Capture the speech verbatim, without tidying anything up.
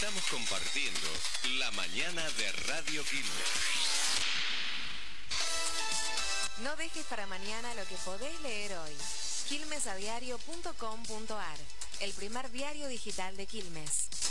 Estamos compartiendo la mañana de Radio Quilmes. No dejes para mañana lo que podés leer hoy. quilmes a diario punto com punto ar, el primer diario digital de Quilmes.